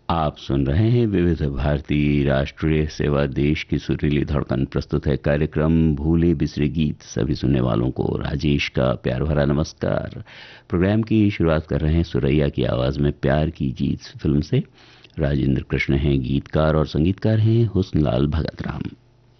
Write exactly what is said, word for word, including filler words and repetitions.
आप सुन रहे हैं विविध भारती राष्ट्रीय सेवा, देश की सुरीली धड़कन। प्रस्तुत है कार्यक्रम भूले बिसरे गीत। सभी सुनने वालों को राजेश का प्यार भरा नमस्कार। प्रोग्राम की शुरुआत कर रहे हैं सुरैया की आवाज में प्यार की जीत फिल्म से। राजेंद्र कृष्ण हैं गीतकार और संगीतकार हैं हुस्नलाल भगत राम।